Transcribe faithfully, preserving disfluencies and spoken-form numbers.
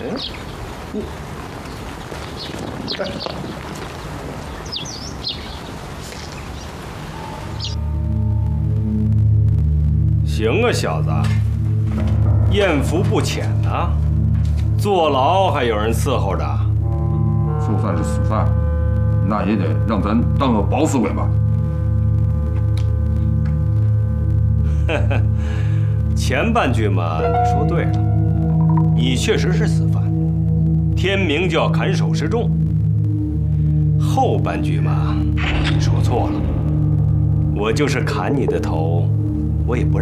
哎，你，哎。 行啊，小子，艳福不浅呐，坐牢还有人伺候着。 就算是死犯，那也得让咱当个保死鬼吧。 呵呵，前半句嘛，你说对了，你确实是死犯，天明就要砍首示众。后半句嘛，你说错了，我就是砍你的头，我也不。